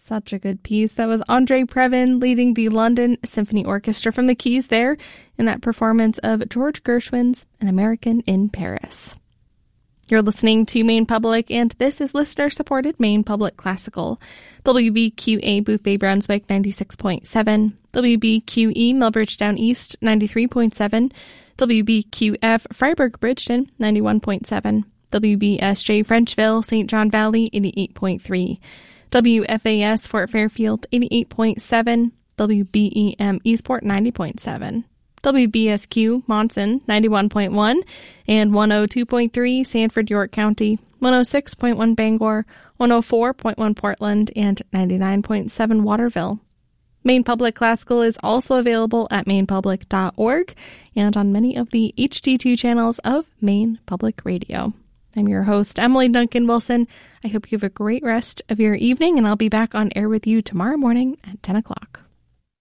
Such a good piece. That was Andre Previn leading the London Symphony Orchestra from the keys there in that performance of George Gershwin's An American in Paris. You're listening to Maine Public, and this is listener-supported Maine Public Classical. WBQA Boothbay Brunswick 96.7, WBQE Millbridgetown East 93.7, WBQF Freiburg Bridgeton 91.7, WBSJ Frenchville St. John Valley 88.3, WFAS Fort Fairfield 88.7, WBEM Eastport 90.7, WBSQ Monson 91.1 and 102.3 Sanford York County, 106.1 Bangor, 104.1 Portland, and 99.7 Waterville. Maine Public Classical is also available at mainepublic.org and on many of the HD2 channels of Maine Public Radio. I'm your host, Emily Duncan Wilson. I hope you have a great rest of your evening, and I'll be back on air with you tomorrow morning at 10 o'clock.